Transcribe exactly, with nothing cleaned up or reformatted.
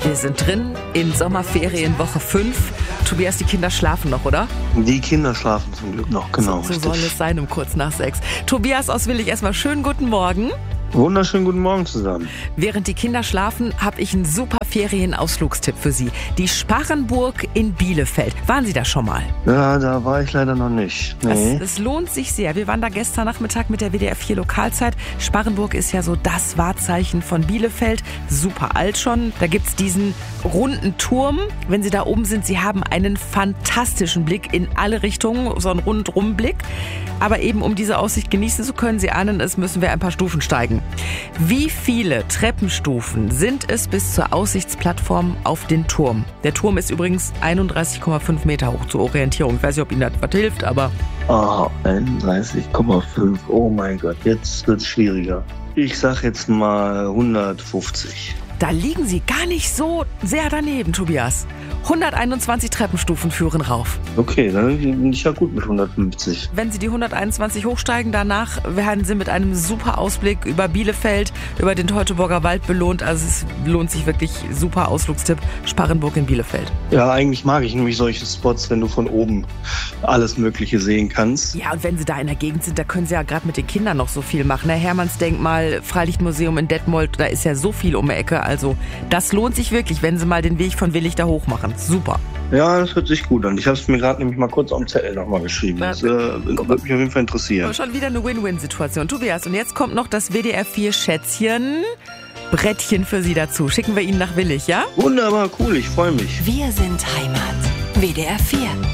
Wir sind drin in Sommerferien Woche fünf. Tobias, die Kinder schlafen noch, oder? Die Kinder schlafen zum Glück noch, genau. So, so soll es sein um kurz nach sechs. Tobias aus Willig, erstmal schönen guten Morgen. Wunderschönen guten Morgen zusammen. Während die Kinder schlafen, habe ich einen super Ferienausflugstipp für Sie. Die Sparrenburg in Bielefeld. Waren Sie da schon mal? Ja, da war ich leider noch nicht. Nee. Es lohnt sich sehr. Wir waren da gestern Nachmittag mit der W D R vier Lokalzeit. Sparrenburg ist ja so das Wahrzeichen von Bielefeld. Super alt schon. Da gibt's diesen runden Turm. Wenn Sie da oben sind, Sie haben einen fantastischen Blick in alle Richtungen. So einen Rundumblick. Aber eben um diese Aussicht genießen zu können, Sie ahnen es, müssen wir ein paar Stufen steigen. Wie viele Treppenstufen sind es bis zur Aussichtsplattform auf den Turm? Der Turm ist übrigens einunddreißig Komma fünf Meter hoch zur Orientierung. Ich weiß nicht, ob Ihnen das was hilft, aber... Oh, einunddreißig Komma fünf. Oh mein Gott, jetzt wird's schwieriger. Ich sag jetzt mal hundertfünfzig. Da liegen Sie gar nicht so sehr daneben, Tobias. hunderteinundzwanzig Treppenstufen führen rauf. Okay, dann bin ich ja gut mit hundertfünfzig. Wenn Sie die hunderteinundzwanzig hochsteigen, danach werden Sie mit einem super Ausblick über Bielefeld, über den Teutoburger Wald belohnt. Also es lohnt sich wirklich, super Ausflugstipp, Sparrenburg in Bielefeld. Ja, eigentlich mag ich nämlich solche Spots, wenn du von oben alles Mögliche sehen kannst. Ja, und wenn Sie da in der Gegend sind, da können Sie ja gerade mit den Kindern noch so viel machen. Der Hermannsdenkmal, Freilichtmuseum in Detmold, da ist ja so viel um die Ecke. Also das lohnt sich wirklich, wenn Sie mal den Weg von Willig da hoch machen. Super. Ja, das hört sich gut an. Ich habe es mir gerade nämlich mal kurz auf dem Zettel nochmal geschrieben. Das äh, würde mich auf jeden Fall interessieren. Schon wieder eine Win-Win-Situation. Tobias, und jetzt kommt noch das W D R vier Schätzchen. Brettchen für Sie dazu. Schicken wir Ihnen nach Willig, ja? Wunderbar, cool, ich freue mich. Wir sind Heimat. W D R vier.